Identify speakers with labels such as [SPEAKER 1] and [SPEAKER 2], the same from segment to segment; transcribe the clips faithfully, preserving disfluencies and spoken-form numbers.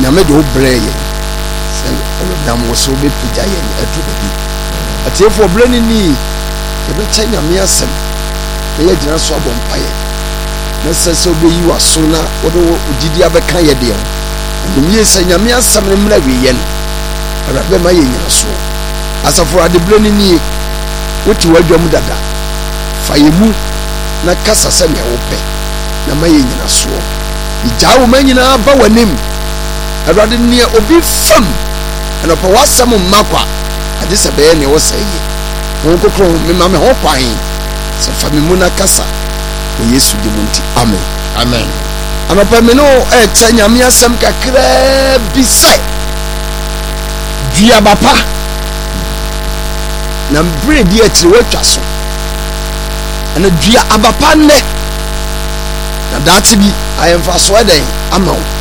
[SPEAKER 1] nyame de obrɛ yɛ sɛ ɔnam wo so be pija yɛ etu bi atiefo obrɛ ni ni ebe kyɛ nyame asɛm yɛ gyina so abɔ mpaeɛ na sɛ sɛ obeyi waso na wode ogidi abɛka yɛ deɛ no yɛ sɛ nyame asɛm ne mmra wi yɛ no arabe ma yɛ nyina so asafo ade brɛ ni ni wote wadwam dada fa yɛ mu na kasa sɛ ne wopɛ na ma yɛ nyina so igya wo ma nyina ba wanim arade ne obi fam na pa wasɛm mmakwa ade sɛ bɛyɛ ne wo sɛ yɛ wo kokro me ma me ho kwan sɛ fa me mu na kasa wo Yesu de mu nti amen
[SPEAKER 2] amen
[SPEAKER 1] anapa me no e kyɛ nyame asɛm kakra bi sɛ dua bapa na mbre di akyire watwa so ana dua abapa nne na daate bi ayemfa so ɛdɛn ama wo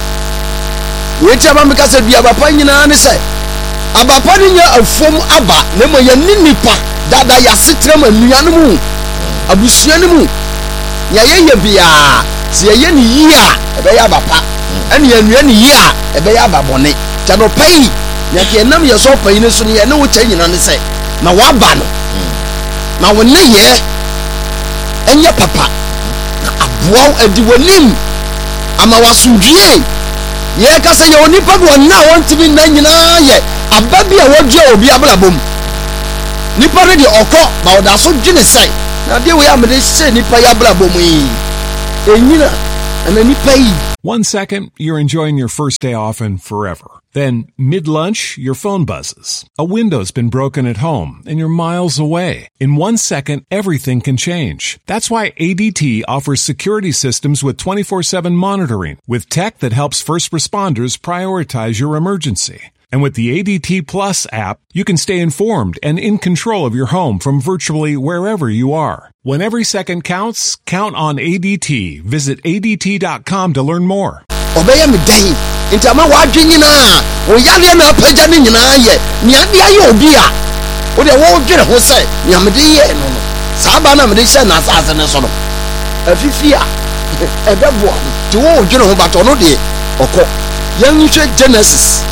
[SPEAKER 1] weti aba me kasa dua abapa nyina ne sɛ abapa ne nya afom aba na mo yɛ ni nipa dada ya setre ma nuanu mu abusua ne mu ya ye ye bia se ye ne yi a ebe ya abapa ene ya nua ne yi a ebe ya ababone ta no pai ya ke nam ye so pai ne so ne ye ne wo kya nyina ne sɛ na wa ba no na wo ne ye enye papa na aboa adi wonim ama wasudwie ye ka sɛ ye onipa bi wonna wontimi na nyina ye ababi a wodua obi ablabom nipa ne de okɔ ba oda so dwene sɛ na de we amede sɛ nipa ya ablabom yi enyina ana nipa yi.
[SPEAKER 3] One second, you're enjoying your first day off and forever. Then, mid-lunch, your phone buzzes. A window's been broken at home, and you're miles away. In one second, everything can change. That's why A D T offers security systems with twenty-four seven monitoring, with tech that helps first responders prioritize your emergency. And with the A D T Plus app, you can stay informed and in control of your home from virtually wherever you are. When every second counts, count on A D T. Visit A D T dot com to learn more.
[SPEAKER 1] Obey me day. Intama wadwe nyina. Wo yale na apagya ne nyina ye. Ni ade aye obi a. Wo de wo dwere ho sɛ nyamede ye no no. Saa ba na mede hyɛ na asase ne so no. Afifi a ɛbɛbo a. Ti wo dwere ho bato no de ɔkɔ. Yan hwɛ Genesis.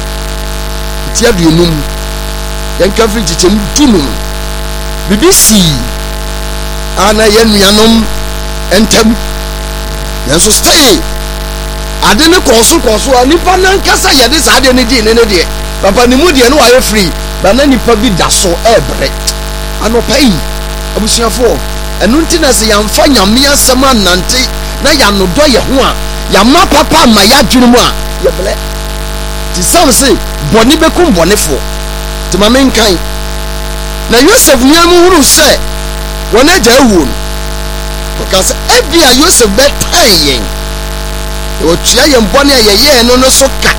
[SPEAKER 1] Ti aduonum. Yan ka fi titem dunum. B B C ana yan nuanom entem. Yan so stay. Ade ne koso koso a nipa nan kasa ye de sa ade ne di ne ne de papa ne mu de ne wa ye free ba na nipa bi da so ebre anopai abusuafo enu nti na se yamfa nyame asem anante na ya no do ye ho a ya ma papa ma ya dwene mu a ye ble ti sam se boni be kum bonefo ti ma menkan na Yosef niamu huru se wona ja ewu because ebia Yosef be tayen o tia ye mbone ayeye no no so ka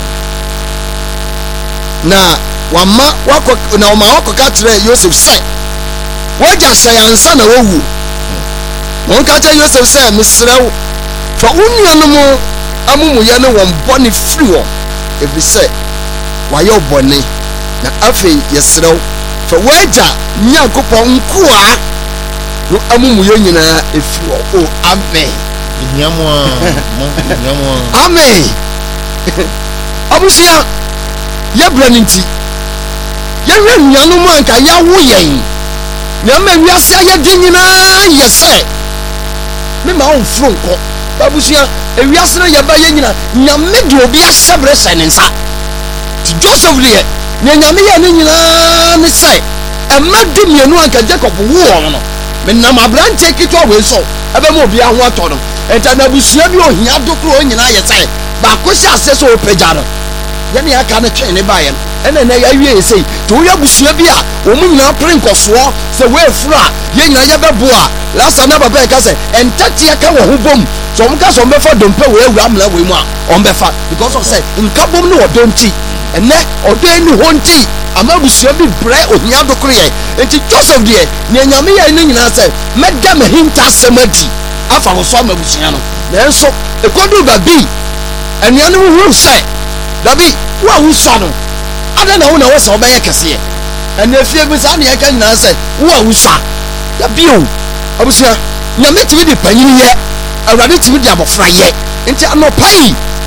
[SPEAKER 1] na wama wako na wama wako ka kire Yosef sai waja sayansa na wowu won ka kire Yosef sai misrew fa unuanu mo amumu ye no won bone free wo ebi sai wayo bone na afi yesrew fa waja nyankopon nkoa no amumu ye nyina efi wo o amen
[SPEAKER 2] Nyamwa, nyamwa.
[SPEAKER 1] Amen. Abusia, ye braninti. Ye wen nyanu man ka ya wo yen. Nyama wiase aye dinyina yese. Me ma on fronko. Abusia, e wiase na ye ba ye nyina, nyame de obi asebre senensa. Ti Joseph de, ne nyame ye ne nyina ne sai. E ma de mienu anka Jacob wo no. Me na mabrante kitwa we so. Ebe mo obi ahwo ato no. Enta na busua bi ohia dokoro nyina ye sai ba ko sha se so pagya no ye ne aka ne twen ne baye ena na ya wie sei to ya busua bi a o mu nyina pren koso se we fura ye nyina ye bebo a lasa na baba e ka se entati aka wo ho bom so mo ka so mo fa dompe we awura amla we mu a on be fa because of say nka bom no odonti ene odan ni honti ama busua bi bre ohia dokoro ye enti Joseph de ne nyame ye ne nyina se meda mahinta semadi afa wo so mabusia no nanso ekodu babi anuanu hu sai dabi wa hu so no ada na wo na wo so ba ye kese ene afie bi sa na ye kan na sai wa hu sa dabi o abusia nyame timi di panyin ye awrade timi di abofra ye enti anopai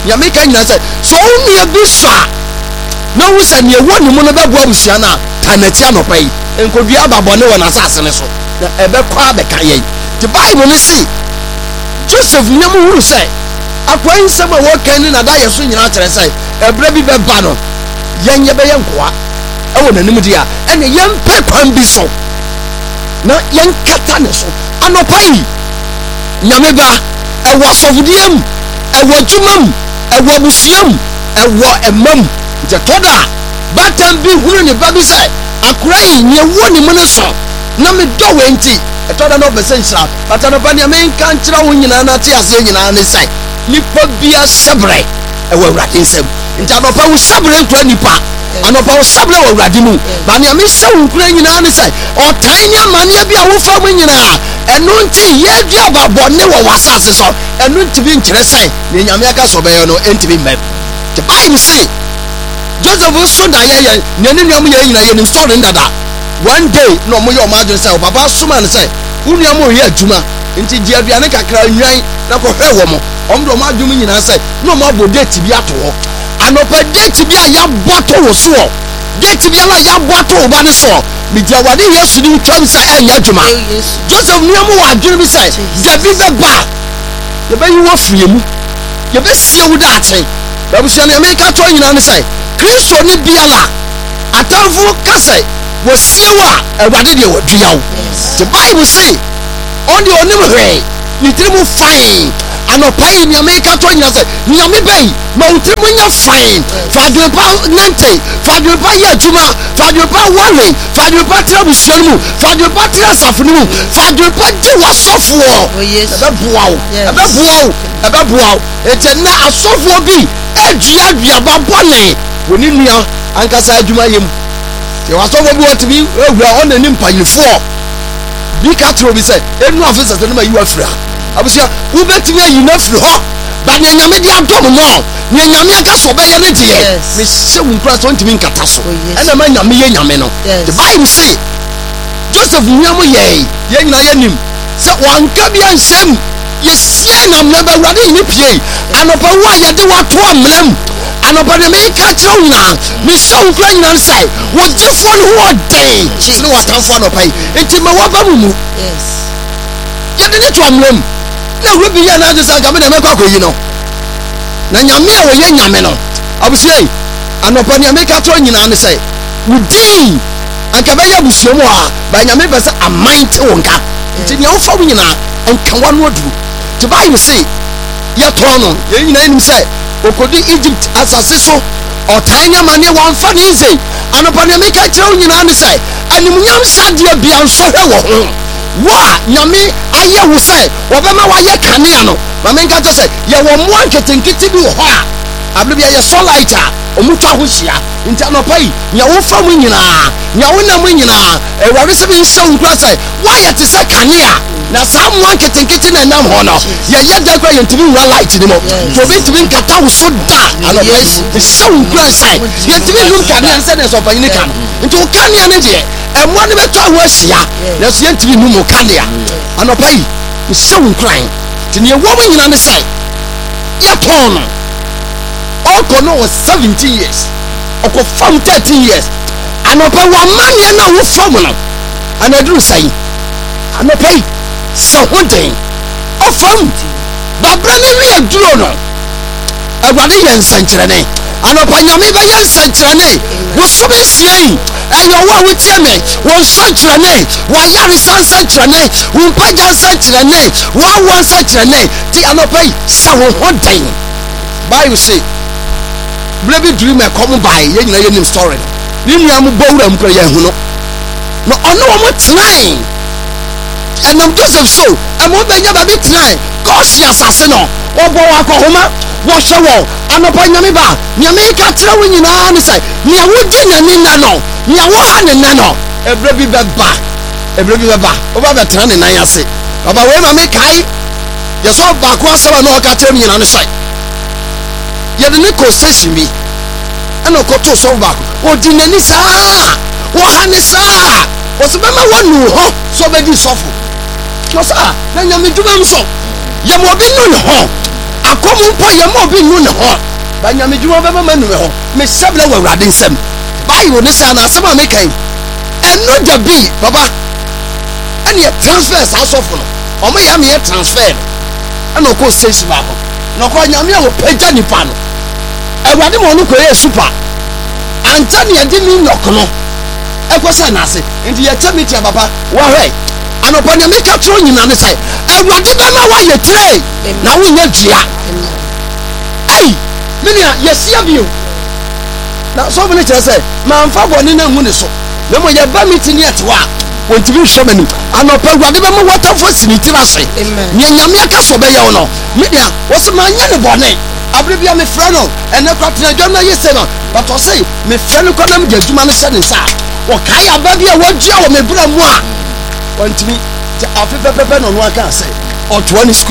[SPEAKER 1] nyame ka nyina sɛ so onua bi so a na wo sɛ ne wo ne mu no bɛboa busua na tanati anopa yi enkodua babɔne wɔ n'asase ne so na ɛbɛkɔ abɛka yɛn the Bible ne si Joseph nyam huru sɛ akwan nsɛm a wɔkan ne na da yɛ so nyina kyerɛ sɛ ɛbrɛ bi bɛba no yɛn yɛ bɛyɛ nkoa ɛwɔ n'anim di a ɛne yɛn pɛ kwan bi so na yɛn kata ne so anopa yi nyame ba ɛwɔ asɔfodeɛ mu ɛwɔ adwuma mu ɛwɔ abusua mu ɛwɔ ɛma mu nti tɔda batam bi huru ne ba bi sɛ akora yi nyɛ wo ne mu ne so na me dɔ wɔ nti ɛtɔda na ɔbɛsɛ nhyira bata no ba nea menka nkyerɛ wo nyinaa na te aseɛ nyinaa ne sɛ nipa bia hyɛbrɛ ɛwɔ awurade nsɛm nti anɔpa wo hyɛbrɛ nkura nipa anɔpa wo hyɛbrɛ wɔ awurade mu ba nea mehyɛ wo nkura nyinaa ne sɛ ɔtan ne amanneɛ bi a wofa mu nyinaa ɛno nti yɛadua babɔne wɔ w'asase so ɛno ntimi nkyerɛ sɛ ne nyame aka sɛ ɔbɛyɛ no ɛntimi mmɛm nti Bible se Joseph so na yɛyɛ ne ne nuam yɛ nyinaa yɛ nim story ndada one day na ɔmo yɛ ɔmo adwene sɛ papa soma ne sɛ wo nuam ɔyɛ adwuma nti gye aduane kakra nwan na kɔhwɛ wɔ mo ɔmo de ɔmo adwuma nyinaa sɛ na ɔmo abɔ date bi ato hɔ anɔpa date bi a yɛabɔ to wo soɔ date bi a yɛabɔ to wo ba ne soɔ medi awade Yesu ne twam sɛ ɛnyɛ adwuma Joseph nuam wɔ adwene bi sɛ dabi bɛba yɛbɛyi wɔ firi mu yɛbɛsie wo daakye babusua ne Amerika to nyinaa ne sɛ Kristo ne biala atamfo ka sɛ wɔsie wo a awurade deɛ wɔdua wo the Bible say ɔde ɔnim hwee ne tiri mu fain anɔpa yi ne Amerika to nyinaa sɛ nyame bɛyi ma wo tiri mu nyɛ fain fa adwene pa nante fa adwene pa yɛ adwuma fa adwene pa wale fa adwene pa tira busua no mu fa adwene pa tira asafo no mu fa adwene pa gye w'asɔfoɔ ɛbɛboa wo ɛbɛboa wo ɛbɛboa wo ɛkyɛ na asɔfoɔ bi adua aduaba bɔne wɔ ne nua ankasa adwuma yɛ mu yɛ wasɔfoɔ bi wɔtumi ewura ɔna ne mpanyinfoɔ bi ka toro bi sɛ enu afisa sɛ ne ma yi wa fira abusua wobɛtumi ayi na firi hɔ ba ne nyame de adɔm no ne nyame aka so bɛyɛ ne deɛ me hyɛ wo nkura so ntumi nkata so ɛna ma nyame yɛ nyame no the Bible say Joseph nuam yɛ yɛ nyina yɛ nim sɛ wanka bi ansɛm yɛsie na mmerɛ ba awurade yi ne pie anɔpa wo a yɛde wato amena mu anɔpa ne meka kyerɛ wo nyinaa mehyɛ wo nkura nyinaa sɛ wɔgyefoɔ ne ho ɔden sene wɔatamfoɔ anɔpa yi enti ma wɔaba mu mu yɛde ne to amena mu na wura bi yɛ naade sɛ anka me na mɛkɔ akɔyi no na nyame a wɔyɛ nyame no abusua yi anɔpa ne meka kyerɛ wo nyinaa ne sɛ wo din anka bɛyɛ abusua mu a ba nyame pɛ sɛ aman te wo nka nti nea wofa wo nyinaa anka wa no aduru the Bible say yɛtɔn no yɛn nyinaa nim sɛ okodi Egypt asase so ɔtan ne amane wɔmfa ne nse anɔpa ne meka kyerɛ wo nyinaa ne sɛ animunyam sadeɛ bia nsɔhwɛ wɔ ho wo a nyame ayɛ wo sɛ wɔbɛma wayɛ kanea no ma menka kyerɛ sɛ yɛwɔ mmoa nketenkete bi wɔ hɔ a abere bi yɛ solite a ɔmo twa ho hyia nti anɔpa yi nea wofa mu nyinaa nea wonam nyinaa awurade sɛ menhyɛ wo nkura sɛ woayɛ te sɛ kanea na saa mmoa nketenkete na ɛnam hɔ no yɛyɛ da kora yɛntumi nwura light ne mu nti obi ntumi nkata wo so da anɔpa yi mehyɛ wo nkura sɛ yɛntumi nwum kanea sɛ ne sɛ ɔpanyini ka no nti wo kanea no deɛ ɛmmoa no bɛtɔ ho ahyia nanso yɛntumi nwum wo kanea anɔpa yi mehyɛ wo nkura nti neɛ wɔ mu nyina ne sɛ yɛtɔn no ɔkɔ no wɔ seventeen years ɔkɔ fam thirteen years anɔpa wɔ amanneɛ no a wo fam no anaduru sɛn anɔpa yi sɛ ho den ɔfam babra ne wi aduro no awurade yɛ nsɛnkyerɛnne anɔpa nyame bɛyɛ nsɛnkyerɛnne wo so bɛsiei ɛyɛ wo a wotie me wo nsɛnkyerɛnne wɔayaresa nsɛnkyerɛnne wo mpagya nsɛnkyerɛnne wo awoa nsɛnkyerɛnne ti anɔpa yi sɛ wo ho den Bible say bere bi duru me kom bai yɛ nyina yɛ nim story ne nua mo bɔwura mu kora yɛ hu no na ɔno wɔ mo tenae ɛnam Joseph so ɛmo bɛnya ba bi tenae kɔɔsi asase no wɔbɔ wɔ akɔhoma wɔhwɛ wɔ anɔpa nyame ba nyame ka kyerɛ wo nyinaa ne sɛ nea wogye n'ani nna no nea woha ne nna no ɛberɛ bi bɛba ɛberɛ bi bɛba woba bɛtena ne nan ase ɔba wei ma mekae yɛ sɛ baako asɛm a na ɔka kyerɛ m nyina ne sɛ yɛde ne kɔ station bi ɛna ɔkɔtoo sɔfo baako ɔdi n'ani saa wɔha ne saa wɔsɛ bɛma wɔnu hɔ sɛ ɔbɛdi sɔfo na saa na nyame dwuma m so yɛma obi nu ne hɔ akomu mpo ye mo bi nu ne ho ba nyame dwuma be ma nu me ho me sebele wa urade nsem bayo ne sa na asema me kan eno da bi baba ene transfer sa asofo no o me ya me transfer ana ko station ba ho no ko nyame wo pagya nipa no awurade mo no ko ye super antani edi mi nokono ekosa na ase ndi ye temiti baba wa hwe anopo nyame ka tro nyina ne sai awurade be ma wa ye tire na wo nya dua ai minia yesia bio na so bene kire say ma mfa boni na hu ne so na mo ye ba miti ne etwa wontimi hwe mani anopo awurade be ma wata fo sini tira se nya nyame aka so be ye wo no minia wo se ma nya ne bone abribia me frɛ no ene kwatena dwam na yese no but o say me frɛ no kɔnam gya dwuma no hyɛ ne nsa o kai aba bia wagua wo me bra mu a wontimi afepepepe no no aka say o to